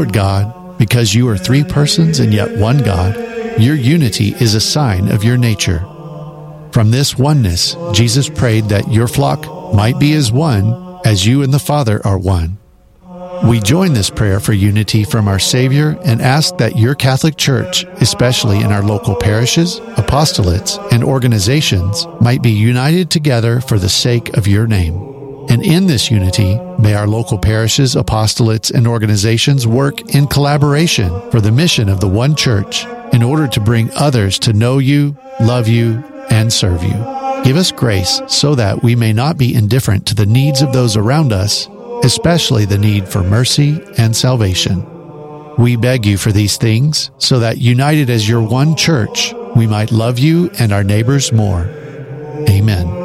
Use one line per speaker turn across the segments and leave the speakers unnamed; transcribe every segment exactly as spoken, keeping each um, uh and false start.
Lord God, because you are three persons and yet one God, your unity is a sign of your nature. From this oneness, Jesus prayed that your flock might be as one, as you and the Father are one. We join this prayer for unity from our Savior and ask that your Catholic Church, especially in our local parishes, apostolates, and organizations, might be united together for the sake of your name. And in this unity, may our local parishes, apostolates, and organizations work in collaboration for the mission of the one Church in order to bring others to know you, love you, and serve you. Give us grace so that we may not be indifferent to the needs of those around us, especially the need for mercy and salvation. We beg you for these things so that, united as your one Church, we might love you and our neighbors more. Amen.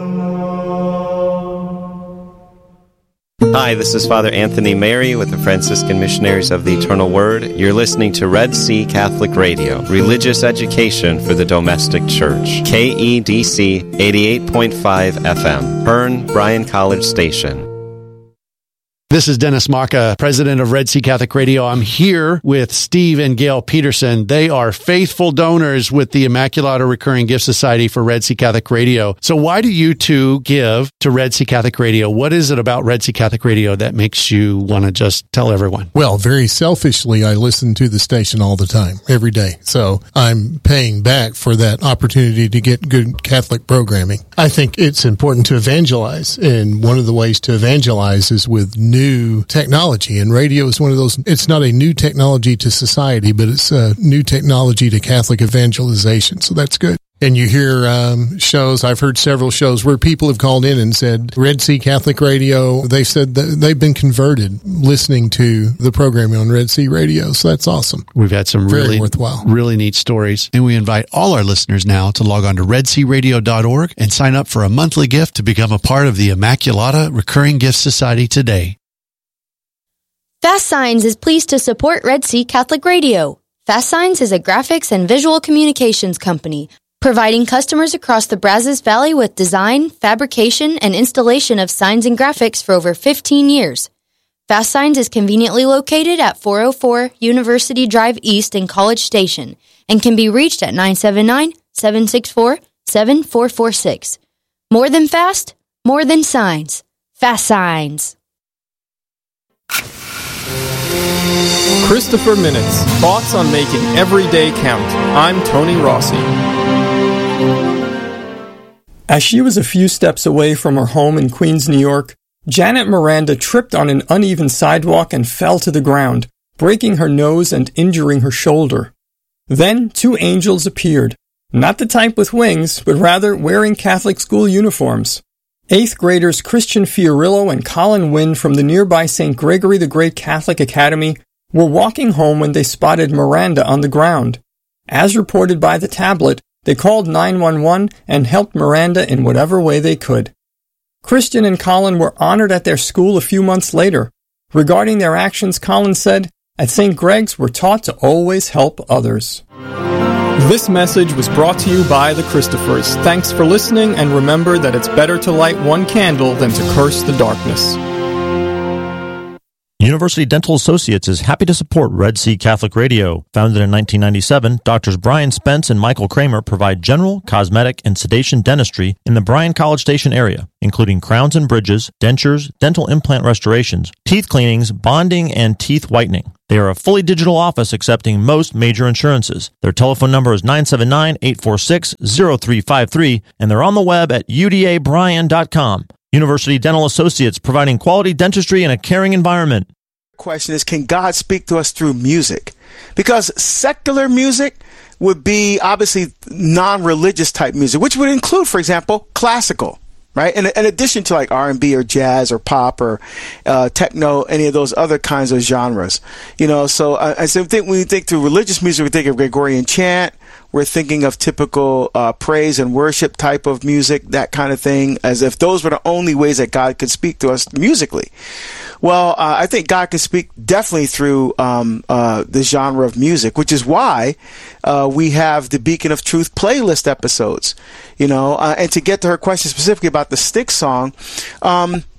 Hi, this is Father Anthony Mary with the Franciscan Missionaries of the Eternal Word. You're listening to Red Sea Catholic Radio, religious education for the domestic church. K E D C eighty-eight point five F M, Hearn Bryan College Station.
This is Dennis Maka, president of Red Sea Catholic Radio. I'm here with Steve and Gail Peterson. They are faithful donors with the Immaculata Recurring Gift Society for Red Sea Catholic Radio. So why do you two give to Red Sea Catholic Radio? What is it about Red Sea Catholic Radio that makes you want to just tell everyone?
Well, very selfishly, I listen to the station all the time, every day. So I'm paying back for that opportunity to get good Catholic programming. I think it's important to evangelize, and one of the ways to evangelize is with new new technology, and radio is one of those. It's not a new technology to society, but it's a new technology to Catholic evangelization. So that's good. And you hear um, shows, I've heard several shows where people have called in and said, Red Sea Catholic Radio, they said that they've been converted listening to the programming on Red Sea Radio. So that's awesome.
We've had some
Very
really
worthwhile.
really neat stories. And we invite all our listeners now to log on to red sea radio dot org and sign up for a monthly gift to become a part of the Immaculata Recurring Gift Society today.
Fast Signs is pleased to support Red Sea Catholic Radio. Fast Signs is a graphics and visual communications company, providing customers across the Brazos Valley with design, fabrication, and installation of signs and graphics for over fifteen years. Fast Signs is conveniently located at four oh four University Drive East in College Station and can be reached at nine seven nine, seven six four, seven four four six. More than fast, more than signs. Fast Signs.
Christopher Minutes, thoughts on making every day count. I'm Tony Rossi. As she was a few steps away from her home in Queens, New York, Janet Miranda tripped on an uneven sidewalk and fell to the ground, breaking her nose and injuring her shoulder. Then two angels appeared, not the type with wings, but rather wearing Catholic school uniforms. Eighth graders Christian Fiorillo and Colin Wynn from the nearby Saint Gregory the Great Catholic Academy were walking home when they spotted Miranda on the ground. As reported by the tablet, they called nine one one and helped Miranda in whatever way they could. Christian and Colin were honored at their school a few months later. Regarding their actions, Colin said, "At Saint Greg's, we're taught to always help others." This message was brought to you by the Christophers. Thanks for listening, and remember that it's better to light one candle than to curse the darkness.
University Dental Associates is happy to support Red Sea Catholic Radio. Founded in nineteen ninety-seven, Doctors Brian Spence and Michael Kramer provide general, cosmetic, and sedation dentistry in the Bryan College Station area, including crowns and bridges, dentures, dental implant restorations, teeth cleanings, bonding, and teeth whitening. They are a fully digital office accepting most major insurances. Their telephone number is nine seven nine, eight four six, zero three five three, and they're on the web at u d a bryan dot com. University Dental Associates, providing quality dentistry in a caring environment.
Question is, can God speak to us through music? Because secular music would be obviously non-religious type music, which would include, for example, classical, right? In, in addition to like R and B or jazz or pop or uh, techno, any of those other kinds of genres, you know. So I, I think when we think through religious music, we think of Gregorian chant. We're thinking of typical uh, praise and worship type of music, that kind of thing, as if those were the only ways that God could speak to us musically. Well, uh, I think God can speak definitely through um, uh, the genre of music, which is why uh, we have the Beacon of Truth playlist episodes. You know, uh, and to get to her question specifically about the Styx song, um,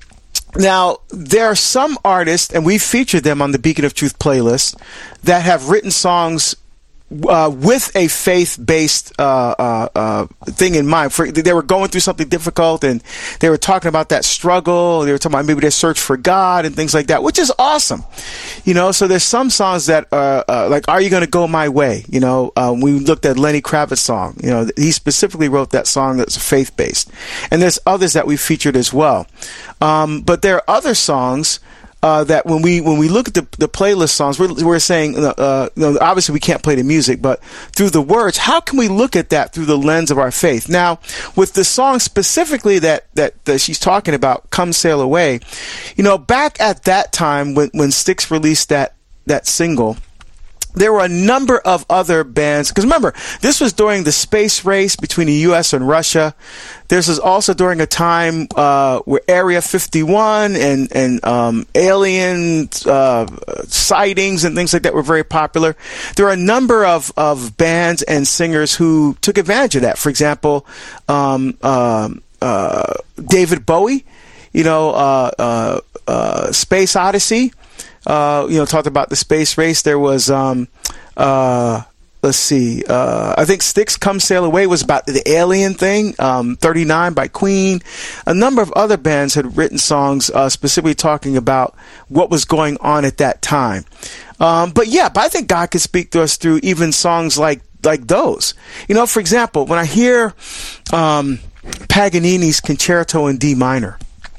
Now, there are some artists, and we've featured them on the Beacon of Truth playlist, that have written songs uh, with a faith-based uh, uh, uh, thing in mind. For, they were going through something difficult, and they were talking about that struggle. They were talking about maybe their search for God and things like that, which is awesome. You know, so there's some songs that are uh, like, Are You Gonna Go My Way? You know, um, we looked at Lenny Kravitz's song. You know, he specifically wrote that song that's faith-based. And there's others that we featured as well. Um, but there are other songs Uh, that when we when we look at the, the playlist songs, we're, we're saying, uh, you know, obviously we can't play the music, but through the words, how can we look at that through the lens of our faith? Now, with the song specifically that, that, that she's talking about, Come Sail Away, you know, back at that time when, when Styx released that, that single, there were a number of other bands, because remember, this was during the space race between the U S and Russia. This was also during a time uh, where Area fifty-one and, and um, alien uh, sightings and things like that were very popular. There are a number of, of bands and singers who took advantage of that. For example, um, uh, uh, David Bowie, you know, uh, uh, uh, Space Odyssey. Uh, you know, talked about the space race. There was, um, uh, let's see, uh, I think Styx Come Sail Away was about the alien thing, um, thirty-nine by Queen. A number of other bands had written songs uh, specifically talking about what was going on at that time. Um, but yeah, but I think God could speak to us through even songs like, like those. You know, for example, when I hear um, Paganini's Concerto in D minor,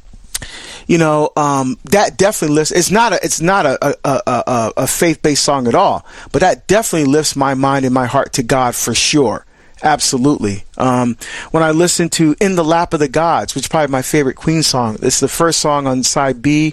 you know, um, that definitely lifts. It's not a, it's not a, a, a, a, a faith-based song at all, but that definitely lifts my mind and my heart to God for sure. Absolutely. Um, when I listen to In the Lap of the Gods, which is probably my favorite Queen song, it's the first song on side B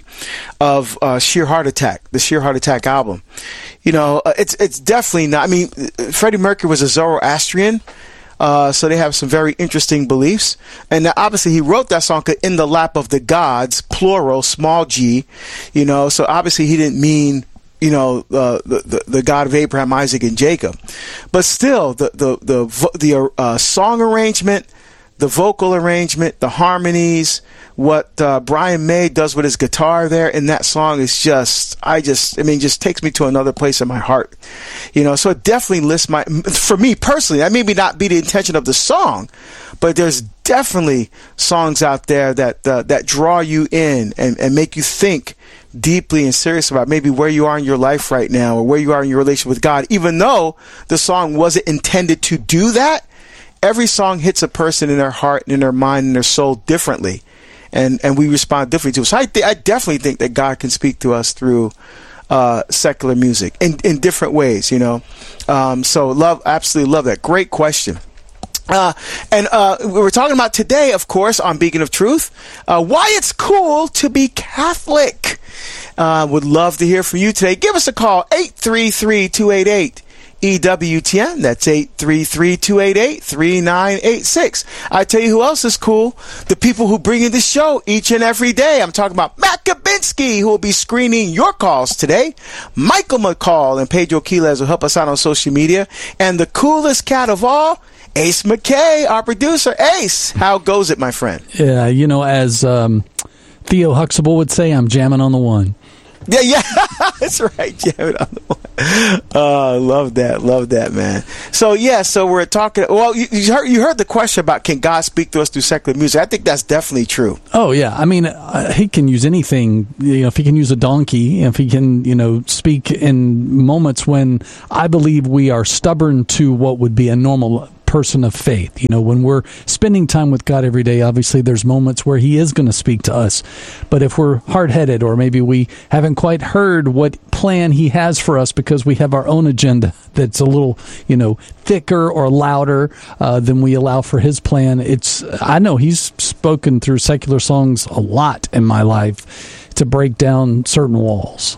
of uh, Sheer Heart Attack, the Sheer Heart Attack album. You know, uh, it's it's definitely not. I mean, Freddie Mercury was a Zoroastrian. Uh, so they have some very interesting beliefs. And now obviously he wrote that song In the Lap of the Gods, plural, small g, you know, so obviously he didn't mean, you know, uh, the, the, the God of Abraham, Isaac, and Jacob. But still, the, the, the, the uh, song arrangement, the vocal arrangement, the harmonies, what uh, Brian May does with his guitar there in that song is just, I just, I mean, just takes me to another place in my heart. You know, so it definitely lifts my, for me personally, that may not be the intention of the song, but there's definitely songs out there that uh, that draw you in and, and make you think deeply and serious about maybe where you are in your life right now or where you are in your relationship with God. Even though the song wasn't intended to do that, every song hits a person in their heart and in their mind and their soul differently. And and we respond differently to it. So I, th- I definitely think that God can speak to us through uh, secular music in, in different ways, you know. Um, so love, absolutely love that. Great question. Uh, and uh, we were talking about today, of course, on Beacon of Truth, uh, why it's cool to be Catholic. Uh, would love to hear from you today. Give us a call, eight three three, two eight eight, E W T N. That's eight three three, two eight eight, three nine eight six. I tell you who else is cool. The people who bring you the show each and every day. I'm talking about Matt Kabinski, who will be screening your calls today. Michael McCall and Pedro Quiles will help us out on social media. And the coolest cat of all, Ace McKay, our producer. Ace, how goes it, my friend?
Yeah, you know, as um, Theo Huxtable would say, I'm jamming on the one.
Yeah, yeah, that's right. Jamming on the one. Oh, love that, love that, man. So yeah, so we're talking. Well, you, you heard you heard the question about can God speak to us through secular music? I think that's definitely true.
Oh yeah, I mean, uh, he can use anything. You know, if he can use a donkey, if he can, you know, speak in moments when I believe we are stubborn to what would be a normal person of faith. You know, when we're spending time with God every day, obviously there's moments where he is going to speak to us. But if we're hard-headed or maybe we haven't quite heard what plan he has for us because we have our own agenda that's a little, you know, thicker or louder uh, than we allow for his plan, it's, I know he's spoken through secular songs a lot in my life to break down certain walls.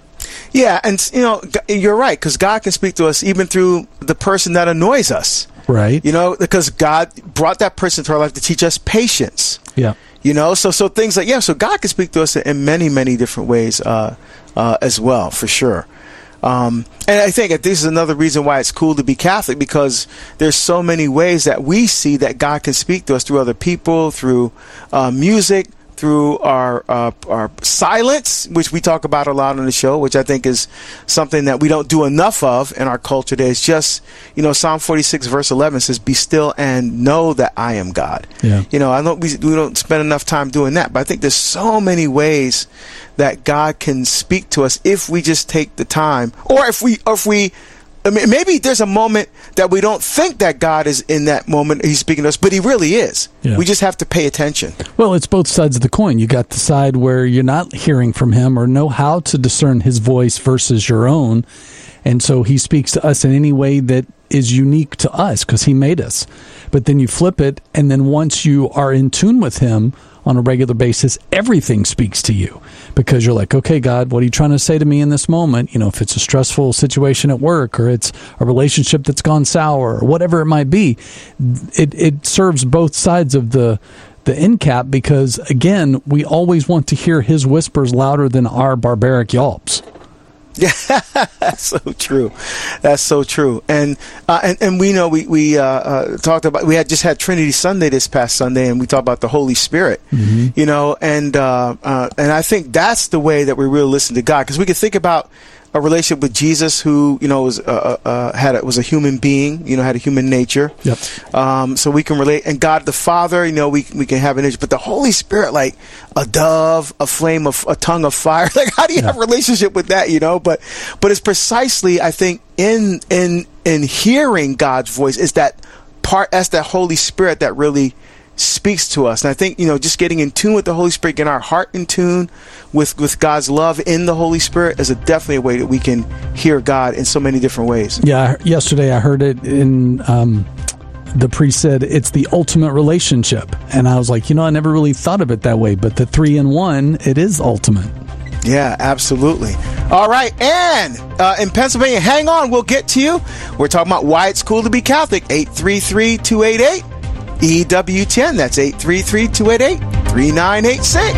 Yeah, and, you know, you're right, because God can speak to us even through the person that annoys us.
Right.
You know, because God brought that person to our life to teach us patience.
Yeah.
You know, so so things like, yeah, so God can speak to us in many, many different ways uh, uh, as well, for sure. Um, and I think that this is another reason why it's cool to be Catholic, because there's so many ways that we see that God can speak to us through other people, through uh, music, through our uh, our silence, which we talk about a lot on the show, which I think is something that we don't do enough of in our culture today. It's just, you know, Psalm forty-six verse eleven says, "Be still and know that I am God."
Yeah.
You know, I don't we, we don't spend enough time doing that, but I think there's so many ways that God can speak to us if we just take the time, or if we or if we I mean, maybe there's a moment that we don't think that God is in that moment. He's speaking to us, but he really is.
Yeah.
We just have to pay attention.
Well, it's both sides of the coin. You got the side where you're not hearing from him or know how to discern his voice versus your own. And so he speaks to us in any way that is unique to us because he made us. But then you flip it, and then once you are in tune with him on a regular basis, everything speaks to you because you're like, okay, God, what are you trying to say to me in this moment? You know, if it's a stressful situation at work or it's a relationship that's gone sour or whatever it might be, it, it serves both sides of the the end cap because, again, we always want to hear his whispers louder than our barbaric yelps.
Yeah, that's so true. That's so true. And uh, and and we know we we uh, uh, talked about we had just had Trinity Sunday this past Sunday, and we talked about the Holy Spirit. Mm-hmm. You know, and uh, uh, and I think that's the way that we really listen to God, because we can think about a relationship with Jesus, who, you know, was uh, uh, had a, was a human being, you know, had a human nature.
Yep.
Um, so we can relate, and God the Father, you know, we we can have an nature, but the Holy Spirit, like a dove, a flame of a tongue of fire. Like, how do you yeah. have a relationship with that? You know, but but it's precisely, I think, in in in hearing God's voice is that part. That's that Holy Spirit that really speaks to us. And I think, you know, just getting in tune with the Holy Spirit, getting our heart in tune with, with God's love in the Holy Spirit is a definitely a way that we can hear God in so many different ways.
Yeah, yesterday I heard it in, um, the priest said it's the ultimate relationship. And I was like, you know, I never really thought of it that way, but the three in one, it is ultimate.
Yeah, absolutely. All right, and uh, in Pennsylvania, hang on, we'll get to you. We're talking about why it's cool to be Catholic. eight three three, two eight eight E W ten. That's eight three three, two eight eight, three nine eight six.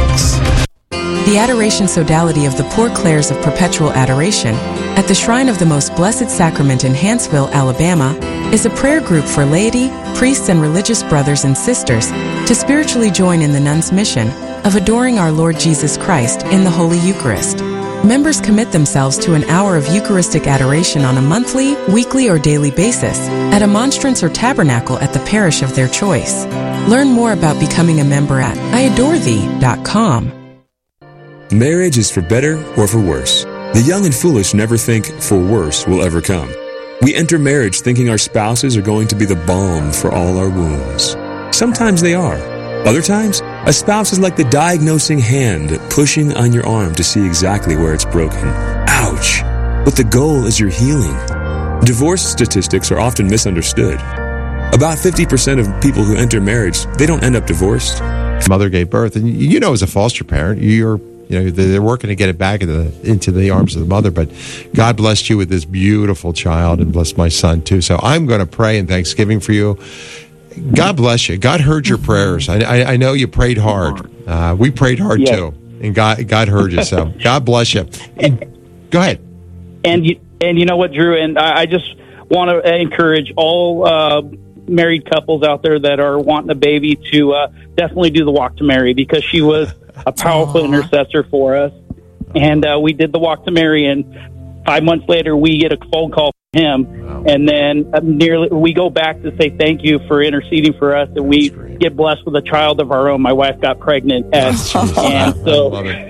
The Adoration Sodality of the Poor Clares of Perpetual Adoration at the Shrine of the Most Blessed Sacrament in Hanceville, Alabama, is a prayer group for laity, priests, and religious brothers and sisters to spiritually join in the nuns' mission of adoring our Lord Jesus Christ in the Holy Eucharist. Members commit themselves to an hour of Eucharistic adoration on a monthly, weekly, or daily basis at a monstrance or tabernacle at the parish of their choice. Learn more about becoming a member at I adore thee dot com.
Marriage is for better or for worse. The young and foolish never think for worse will ever come. We enter marriage thinking our spouses are going to be the balm for all our wounds. Sometimes they are. Other times, a spouse is like the diagnosing hand pushing on your arm to see exactly where it's broken. Ouch! But the goal is your healing. Divorce statistics are often misunderstood. About fifty percent of people who enter marriage, they don't end up divorced.
Mother gave birth, and you know, as a foster parent, you're you know they're working to get it back into the, into the arms of the mother. But God blessed you with this beautiful child, and blessed my son too. So I'm going to pray in thanksgiving for you. God bless you. God heard your prayers. I, I, I know you prayed hard. Uh, we prayed hard
yes.
too, and God God heard you. So God bless you. And, go ahead.
And you and you know what, Drew? And I, I just want to encourage all uh, married couples out there that are wanting a baby to uh, definitely do the Walk to Mary, because she was a powerful Aww. intercessor for us. And uh, we did the Walk to Mary, and five months later, we get a phone call from him. Wow. And then uh, nearly we go back to say thank you for interceding for us, and we get blessed with a child of our own. My wife got pregnant, and, and so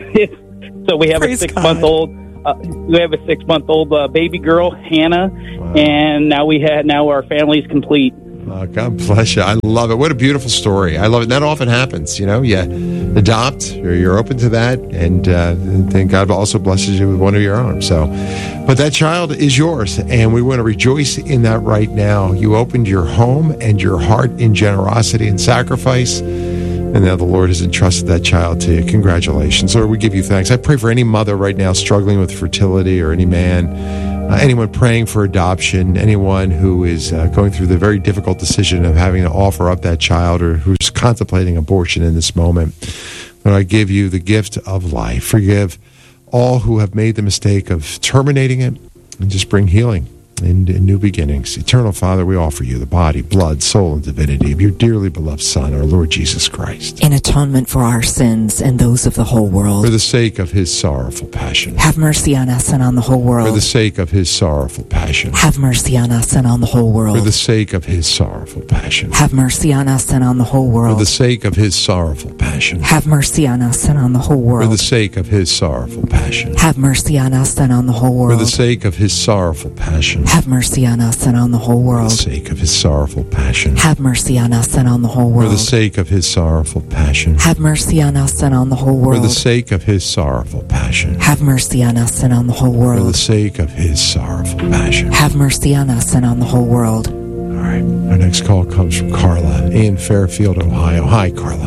so we have Praise a six God. month old. Uh, we have a six month old uh, baby girl, Hannah, wow. and now we had now our family's complete.
Oh, God bless you. I love it. What a beautiful story. I love it. That often happens, you know. You adopt, or you're open to that, and, uh, and then God also blesses you with one of your own. So, but that child is yours, and we want to rejoice in that right now. You opened your home and your heart in generosity and sacrifice, and now the Lord has entrusted that child to you. Congratulations. Lord, we give you thanks. I pray for any mother right now struggling with fertility, or any man, Uh, anyone praying for adoption, anyone who is uh, going through the very difficult decision of having to offer up that child, or who's contemplating abortion in this moment. Lord, I give you the gift of life. Forgive all who have made the mistake of terminating it, and just bring healing and, and new beginnings. Eternal Father, we offer you the body, blood, soul, and divinity of your dearly beloved Son, our Lord Jesus Christ.
In atonement for our sins and those of the whole world.
For the sake of his sorrowful passion.
Have mercy on us and on the whole world.
For the sake of his sorrowful passion.
Have mercy on us and on the whole world.
For the sake of his sorrowful passion.
Have mercy on us and on the whole world.
For the sake of his sorrowful passion.
Have mercy on us and on the whole world.
For the sake of his sorrowful passion.
Have mercy on us and on the whole world.
For the sake of his sorrowful passion.
Have mercy on us and on the whole world.
For the sake of his sorrowful passion.
Have mercy on us and on the whole world.
For the sake of his sorrowful passion.
Have mercy on us and on the whole world.
For the sake of his sorrowful passion.
Have mercy on us and on the whole world.
For the sake of his sorrowful passion.
Have mercy on us and on the whole world.
All right. Our next call comes from Carla in Fairfield, Ohio. Hi, Carla.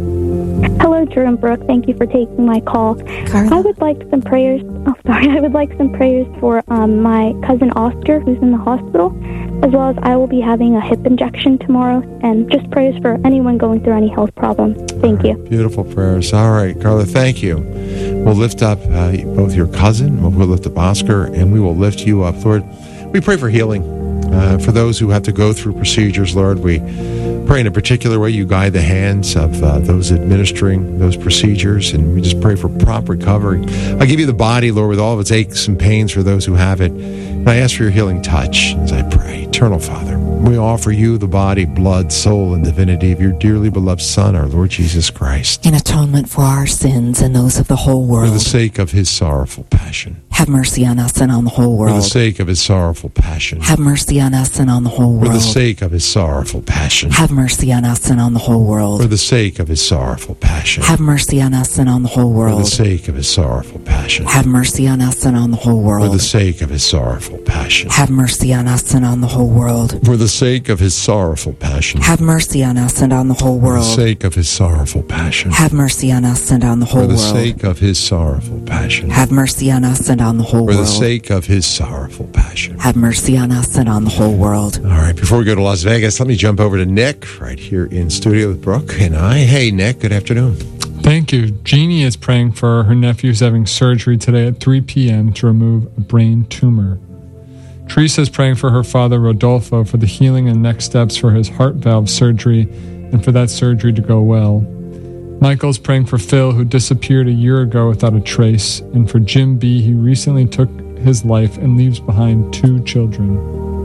Hello, Drew and Brooke. Thank you for taking my call.
Carla?
I would like some prayers. Oh, sorry. I would like some prayers for um, my cousin Oscar, who's in the hospital, as well as I will be having a hip injection tomorrow, and just prayers for anyone going through any health problems. Thank you.
Beautiful prayers. All right, Carla, thank you. We'll lift up uh, both your cousin, we'll lift up Oscar, and we will lift you up, Lord. We pray for healing uh, for those who have to go through procedures, Lord. We pray in a particular way you guide the hands of uh, those administering those procedures, and we just pray for prompt recovery. I give you the body, Lord, with all of its aches and pains for those who have it. And I ask for your healing touch as I pray. Eternal Father, we offer you the body, blood, soul, and divinity of your dearly beloved Son, our Lord Jesus Christ.
In atonement for our sins and those of the whole world.
For the sake of his sorrowful passion.
Have mercy on us and on the whole world.
For the sake of his sorrowful passion.
Have mercy on us and on the whole world.
For the sake of his sorrowful passion.
Have mercy on us and on the whole world.
For the sake of his sorrowful passion.
Have mercy on us and on the whole world.
For the sake of his sorrowful passion.
Have mercy on us and on the whole world.
For the sake of his sorrowful passion.
Have mercy on us and on the whole world.
For the sake of his sorrowful passion.
Have mercy on us and on the whole world.
For the sake of his sorrowful passion.
Have mercy on us and on the whole
world. For the
world.
sake of his sorrowful passion.
Have mercy on us and on the whole
For
world.
the sake of his sorrowful passion.
Have mercy on us and on the whole world.
All right, before we go to Las Vegas, let me jump over to Nick right here in studio with Brooke and I. Hey, Nick, good afternoon.
Thank you. Jeannie is praying for her nephew's having surgery today at three p.m. to remove a brain tumor. Teresa is praying for her father, Rodolfo, for the healing and next steps for his heart valve surgery and for that surgery to go well. Michael's praying for Phil, who disappeared a year ago without a trace, and for Jim B., who recently took his life and leaves behind two children.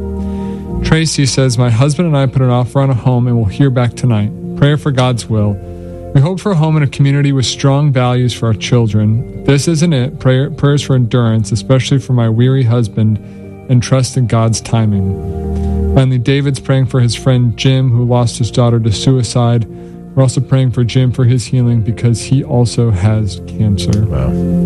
Tracy says, my husband and I put an offer on a home and will hear back tonight. Prayer for God's will. We hope for a home in a community with strong values for our children. If this isn't it, prayer, prayers for endurance, especially for my weary husband, and trust in God's timing. Finally, David's praying for his friend Jim, who lost his daughter to suicide. We're also praying for Jim for his healing because he also has cancer.
Wow.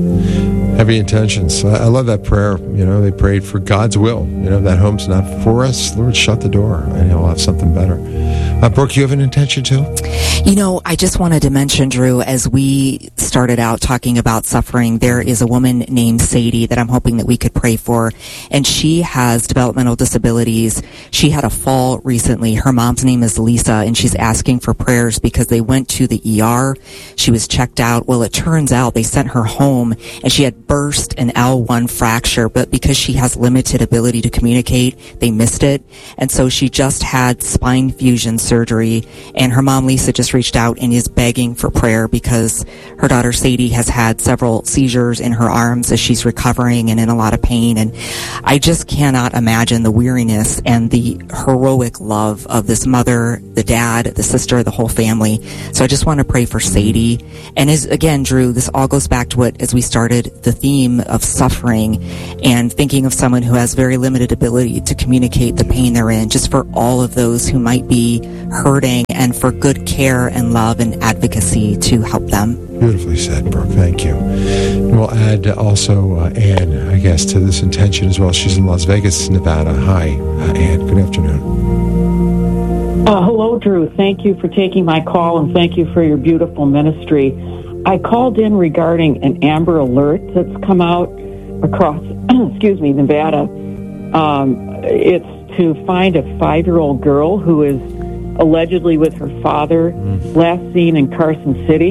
Heavy intentions. I love that prayer. You know, they prayed for God's will. You know, that home's not for us. Lord, shut the door and he'll have something better. Uh, Brooke, you have an intention too?
You know, I just wanted to mention, Drew, as we started out talking about suffering, there is a woman named Sadie that I'm hoping that we could pray for, and she has developmental disabilities. She had a fall recently. Her mom's name is Lisa, and she's asking for prayers because they went to the E R. She was checked out. Well, it turns out they sent her home, and she had burst an L one fracture, but because she has limited ability to communicate, they missed it, and so she just had spine fusion surgery, and her mom, Lisa, just reached out and is begging for prayer because her daughter Sadie has had several seizures in her arms as she's recovering and in a lot of pain. And I just cannot imagine the weariness and the heroic love of this mother, the dad, the sister, the whole family. So I just want to pray for Sadie. And as again, Drew, this all goes back to what, as we started, the theme of suffering and thinking of someone who has very limited ability to communicate the pain they're in, just for all of those who might be hurting and for good care and love and advocacy to help them.
Beautifully said, Brooke. Thank you. And we'll add also uh, Ann, I guess, to this intention as well. She's in Las Vegas, Nevada. Hi, uh, Ann. Good afternoon.
Uh, hello, Drew. Thank you for taking my call, and thank you for your beautiful ministry. I called in regarding an Amber Alert that's come out across, excuse me, Nevada. Um, it's to find a five-year-old girl who is allegedly with her father, mm. last seen in Carson City,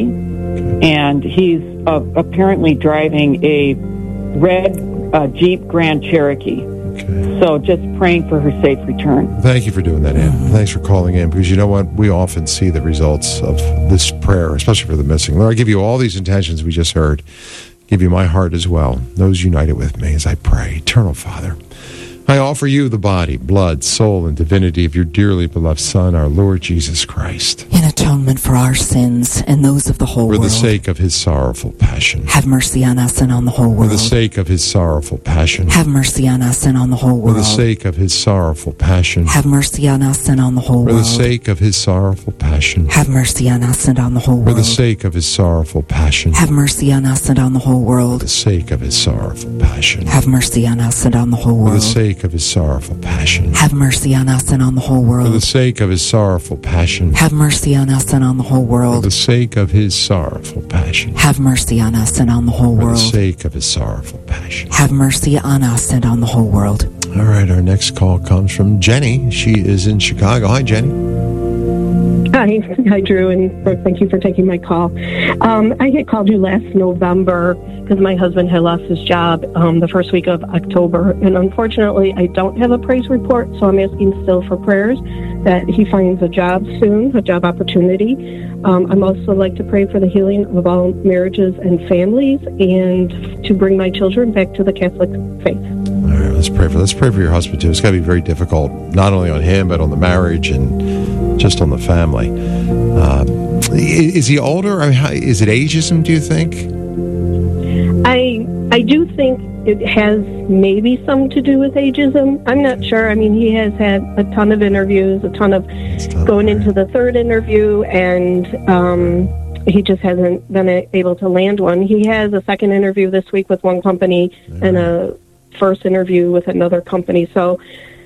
and he's uh, apparently driving a red uh, Jeep Grand Cherokee. Okay. So just praying for her safe return.
Thank you for doing that, Ann. Thanks for calling in, because you know what? We often see the results of this prayer, especially for the missing. Lord, I give you all these intentions we just heard. Give you my heart as well. Those united with me as I pray. Eternal Father, I offer you the body, blood, soul, and divinity of your dearly beloved Son, our Lord Jesus Christ.
In atonement for our sins and those of the whole
world. For the
world.
sake of his sorrowful passion.
Have mercy on us and on the whole world.
For the sake of his sorrowful passion.
Have mercy on us and on the whole world.
For the sake of his sorrowful passion.
Have mercy on us and on the whole
world. For
world.
the sake of his sorrowful passion.
Have mercy on us and on the whole world.
For the sake of his sorrowful passion.
Have mercy on us and on the whole world.
For the sake of his sorrowful passion.
Have mercy on us and on the whole world.
For the sake of his sorrowful passion.
Have mercy on us and on the whole world.
For the sake of his sorrowful passion.
Have mercy on us and on the whole world.
For the sake of his sorrowful passion.
Have mercy on us and on the whole world.
For the sake of his sorrowful passion.
Have mercy on us and on the whole world.
All right, our next call comes from Jenny. She is in Chicago. Hi, Jenny.
Hi, hi, Drew, and thank you for taking my call. Um, I had called you last November because my husband had lost his job um, the first week of October, and unfortunately, I don't have a praise report, so I'm asking still for prayers that he finds a job soon, a job opportunity. Um, I'm also like to pray for the healing of all marriages and families, and to bring my children back to the Catholic faith.
All right, let's pray for let's pray for your husband too. It's got to be very difficult, not only on him but on the marriage and just on the family. Uh, is he older? I mean, how, is it ageism, do you think?
I I do think it has maybe some to do with ageism. I'm not sure. I mean, he has had a ton of interviews, a ton of going into the third interview, and um, he just hasn't been able to land one. He has a second interview this week with one company and a first interview with another company. So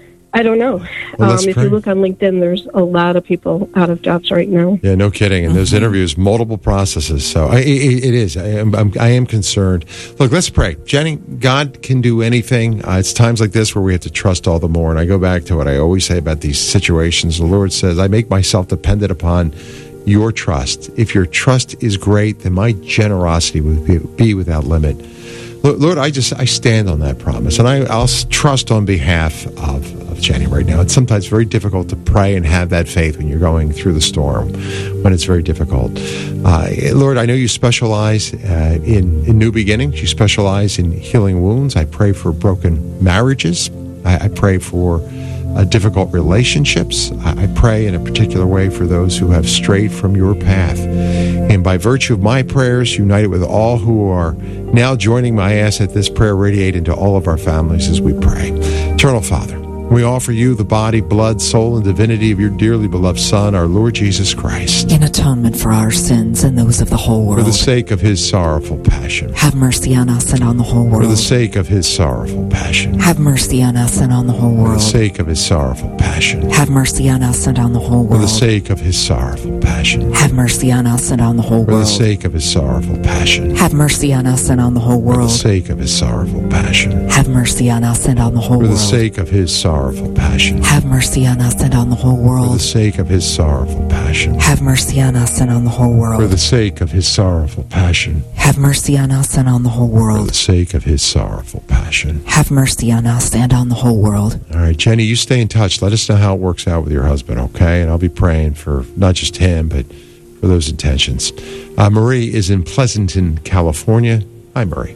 I don't know.
Well,
um, if you look on LinkedIn, there's a lot of people out of jobs right now.
Yeah, no kidding. And those interviews, multiple processes. So I, it, it is. I am, I'm, I am concerned. Look, let's pray. Jenny, God can do anything. Uh, it's times like this where we have to trust all the more. And I go back to what I always say about these situations. The Lord says, I make myself dependent upon your trust. If your trust is great, then my generosity will be, be without limit. Lord, I just I stand on that promise, and I, I'll trust on behalf of, of Jenny right now. It's sometimes very difficult to pray and have that faith when you're going through the storm, when it's very difficult. Uh, Lord, I know you specialize uh, in, in new beginnings. You specialize in healing wounds. I pray for broken marriages. I, I pray for uh, difficult relationships. I, I pray in a particular way for those who have strayed from your path. And by virtue of my prayers, united with all who are now joining my ask that this prayer radiate into all of our families as we pray. Eternal Father, we offer you the body, blood, soul, and divinity of your dearly beloved Son, our Lord Jesus Christ.
In atonement for our sins and those of the whole world.
For the sake of his sorrowful passion.
Have mercy on us and on the whole world.
For the sake of his sorrowful passion.
Have mercy on us and on the whole world.
For the sake of his sorrowful passion.
Have mercy on us and on the whole world.
For the sake of his sorrowful passion.
Have mercy on us and on the whole world.
For the sake of his sorrowful passion.
Have mercy on us and on the whole world.
For the sake of his sorrowful passion.
Have mercy on us and on the whole
world. For the
world.
sake of his sorrowful passion.
Have mercy on us and on the whole world.
For the sake of his sorrowful passion.
Have mercy on us and on the whole world.
For the sake of his sorrowful passion.
Have mercy on us and on the whole world.
For the sake of his sorrowful passion.
Have mercy on us and on the whole world.
All right, Jenny, you stay in touch. Let us know how it works out with your husband, okay? And I'll be praying for not just him, but for those intentions. Uh, Marie is in Pleasanton, California. Hi, Marie.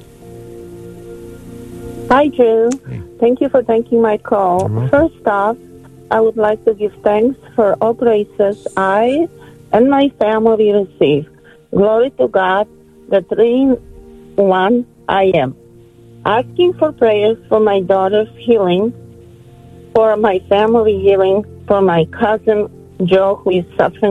Hi, Drew. Hey. Thank you for taking my call. First off, I would like to give thanks for all graces I and my family receive. Glory to God, the three one I am. Asking for prayers for my daughter's healing, for my family healing, for my cousin Joe, who is suffering